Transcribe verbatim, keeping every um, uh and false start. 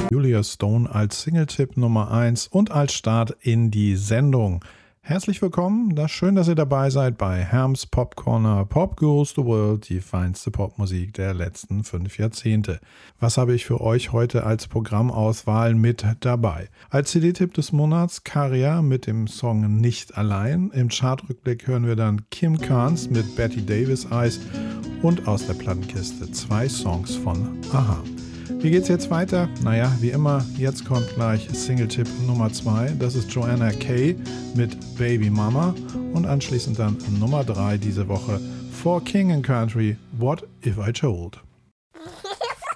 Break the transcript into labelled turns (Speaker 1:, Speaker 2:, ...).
Speaker 1: Julia Stone als Singletipp Nummer eins und als Start in die Sendung. Herzlich willkommen, das schön, dass ihr dabei seid bei Herms Pop Corner, Pop Goes the World, die feinste Popmusik der letzten fünf Jahrzehnte. Was habe ich für euch heute als Programmauswahl mit dabei? Als C D-Tipp des Monats Caria mit dem Song Nicht allein. Im Chartrückblick hören wir dann Kim Carnes mit Betty Davis Eyes und aus der Plattenkiste zwei Songs von Aha. Wie geht's jetzt weiter? Naja, wie immer, jetzt kommt gleich Singletipp Nummer zwei. Das ist Joanna Kay mit Baby Mama und anschließend dann Nummer drei diese Woche For King and Country, What If I Told?